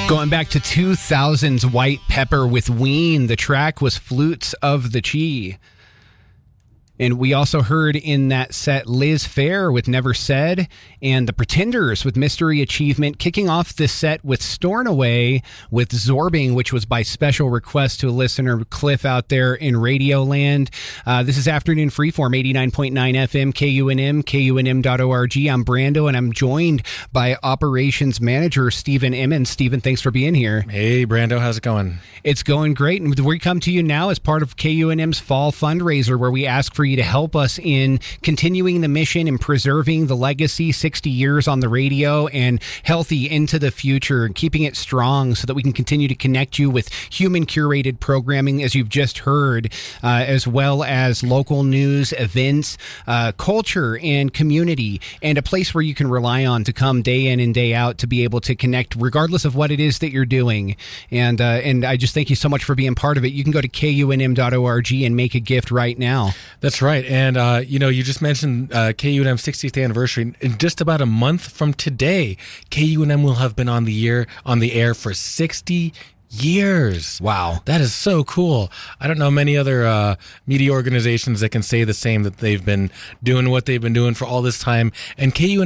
Going back to 2000's White Pepper with Ween. The track was Flutes of the Chi. And we also heard in that set Liz Phair with Never Said and The Pretenders with Mystery Achievement, kicking off this set with Stornoway with Zorbing, which was by special request to a listener, Cliff, out there in Radioland. This is Afternoon Freeform, 89.9 FM, KUNM, KUNM.org. I'm Brando, and I'm joined by Operations Manager Stephen Emmons. Stephen, thanks for being here. Hey, Brando, how's it going? It's going great. And we come to you now as part of KUNM's Fall Fundraiser, where we ask for you to help us in continuing the mission and preserving the legacy, 60 years on the radio and healthy into the future, and keeping it strong so that we can continue to connect you with human curated programming, as you've just heard, as well as local news, events, culture, and community, and a place where you can rely on to come day in and day out to be able to connect regardless of what it is that you're doing. And I just thank you so much for being part of it. You can go to KUNM.org and make a gift right now. That's right. And, you just mentioned KUNM's 60th anniversary. In just about a month from today, KUNM will have been on the air for 60 years. Wow. That is so cool. I don't know many other media organizations that can say the same, that they've been doing what they've been doing for all this time. And KUNM